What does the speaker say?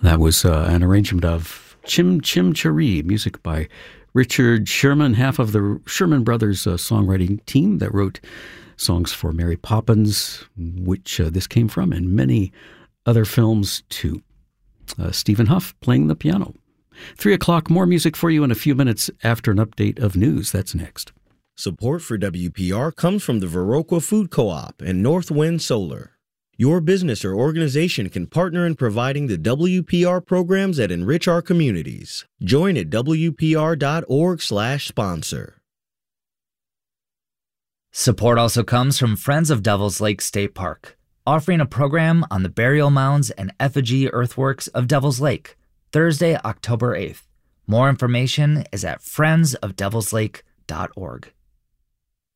That was an arrangement of Chim Chim Cheree, music by Richard Sherman, half of the Sherman Brothers songwriting team that wrote songs for Mary Poppins, which this came from, and many other films too. Stephen Huff playing the piano. 3 o'clock, more music for you in a few minutes after an update of news. That's next. Support for WPR comes from the Viroqua Food Co-op and Northwind Solar. Your business or organization can partner in providing the WPR programs that enrich our communities. Join at WPR.org/sponsor. Support also comes from Friends of Devil's Lake State Park, offering a program on the burial mounds and effigy earthworks of Devil's Lake, Thursday, October 8th. More information is at friendsofdevilslake.org.